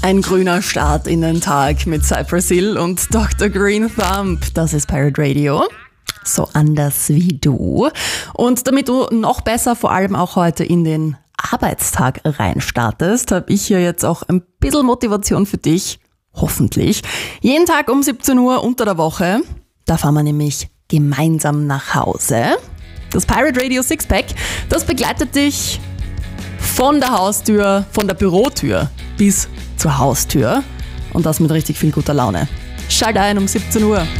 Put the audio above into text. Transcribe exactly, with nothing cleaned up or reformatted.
Ein grüner Start in den Tag mit Cypress Hill und Doktor Green Thumb. Das ist Pirate Radio. So anders wie du. Und damit du noch besser, vor allem auch heute in den Arbeitstag reinstartest, habe ich hier jetzt auch ein bisschen Motivation für dich. Hoffentlich. Jeden Tag um siebzehn Uhr unter der Woche. Da fahren wir nämlich gemeinsam nach Hause. Das Pirate Radio Sixpack, das begleitet dich von der Haustür, von der Bürotür bis zur Haustür. Und das mit richtig viel guter Laune. Schalt ein um siebzehn Uhr.